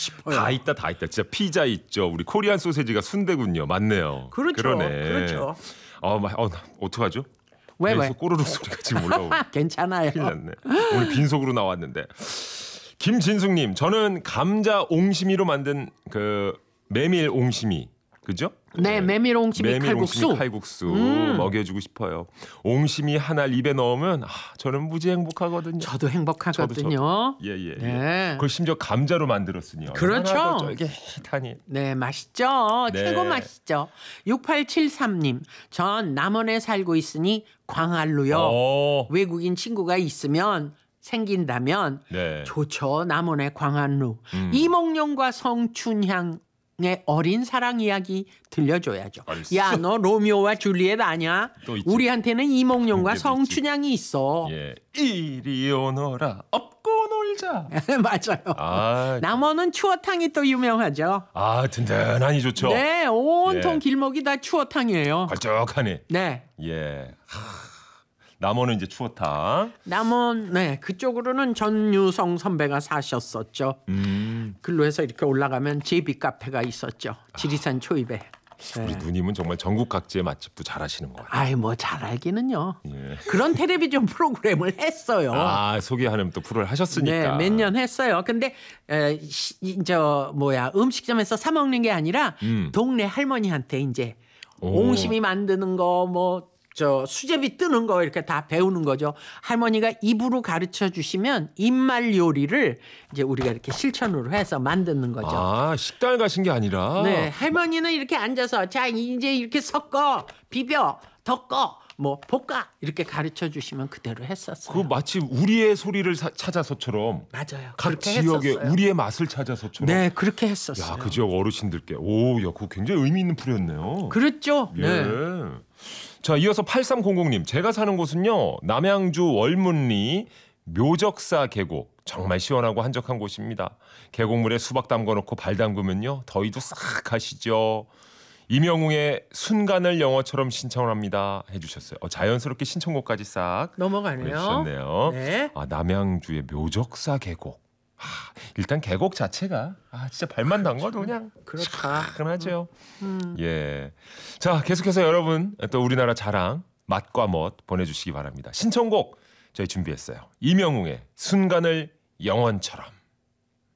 싶어요. 다 있다. 진짜 피자 있죠. 우리 코리안 소세지가 순대군요. 맞네요. 그렇죠. 그러네. 그렇죠. 어떡하죠? 왜? 꼬르륵 소리가 지금 올라오고. 괜찮아요. 큰일 났네. 오늘 빈속으로 나왔는데. 김진숙님, 저는 감자 옹심이로 만든 그 메밀 옹심이, 그죠? 네, 메밀 옹심이 칼국수. 칼국수 먹여주고 싶어요. 옹심이 하나를 입에 넣으면 저는 무지 행복하거든요. 저도 행복하거든요. 예. 네. 그걸 심지어 감자로 만들었으니 그렇죠. 쫄깃하니. 네, 맛있죠. 네. 최고 맛있죠. 6873님, 전 남원에 살고 있으니 광안루요. 외국인 친구가 있으면 생긴다면 네. 좋죠. 남원의 광안루. 이몽룡과 성춘향의 어린 사랑 이야기 들려줘야죠. 알았어. 야, 너 로미오와 줄리엣 아냐? 또 있지. 우리한테는 이몽룡과 그게 성춘향이 있어. 예. 이리 오너라 업고 놀자. 맞아요. 남원은 추어탕이 또 유명하죠. 든든하니 좋죠. 네, 온통 예. 길목이 다 추어탕이에요. 걸쭉하니. 네. 예. 남원은 이제 추어탕. 남원, 네, 그쪽으로는 전유성 선배가 사셨었죠. 글로 해서 이렇게 올라가면 제비 카페가 있었죠. 지리산 초입에. 우리 누님은 정말 전국 각지의 맛집도 잘하시는 것 같아요. 아이, 뭐 잘 알기는요. 예. 그런 텔레비전 프로그램을 했어요. 소개하는 또 프로를 하셨으니까. 네, 몇 년 했어요. 근데 음식점에서 사 먹는 게 아니라 동네 할머니한테 이제 옹심이 만드는 거 수제비 뜨는 거 이렇게 다 배우는 거죠. 할머니가 입으로 가르쳐 주시면 입말 요리를 이제 우리가 이렇게 실천으로 해서 만드는 거죠. 식당을 가신 게 아니라. 네, 할머니는 이렇게 앉아서 자 이제 이렇게 섞어, 비벼, 덮어, 볶아 이렇게 가르쳐 주시면 그대로 했었어요. 그 마치 우리의 소리를 찾아서처럼. 맞아요. 각 지역의 했었어요. 우리의 맛을 찾아서처럼. 네, 그렇게 했었어요. 그 지역 어르신들께. 그거 굉장히 의미 있는 프로였네요. 그렇죠. 예. 네. 자, 이어서 8300님. 제가 사는 곳은요. 남양주 월문리 묘적사 계곡. 정말 시원하고 한적한 곳입니다. 계곡물에 수박 담궈놓고 발 담그면요. 더위도 싹 가시죠. 임영웅의 순간을 영어처럼 신청을 합니다. 해주셨어요. 자연스럽게 신청곡까지 싹 넘어가네요. 보내주셨네요. 네. 남양주의 묘적사 계곡. 일단 계곡 자체가 진짜 발만 담궈도 그냥 그렇다. 시원하죠. 예. 자, 계속해서 여러분 또 우리나라 자랑 맛과 멋 보내주시기 바랍니다. 신청곡 저희 준비했어요. 임영웅의 순간을 영원처럼.